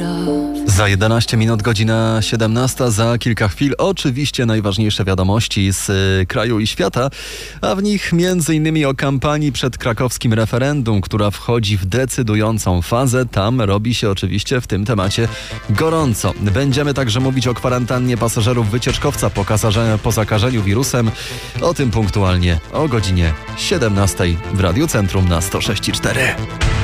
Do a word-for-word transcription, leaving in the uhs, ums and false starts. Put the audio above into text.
Za jedenaście minut, godzina siedemnasta, za kilka chwil oczywiście najważniejsze wiadomości z y, kraju i świata, a w nich między innymi o kampanii przed krakowskim referendum, która wchodzi w decydującą fazę. Tam robi się oczywiście w tym temacie gorąco. Będziemy także mówić o kwarantannie pasażerów wycieczkowca po, kasarze, po zakażeniu wirusem. O tym punktualnie o godzinie siedemnastej w Radiu Centrum na sto sześć i cztery.